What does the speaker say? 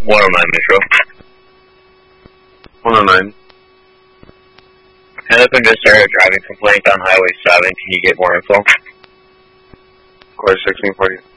109 Metro. 109. Hennepin just started a driving complaint on Highway 7. Can you get more info? Course 1640.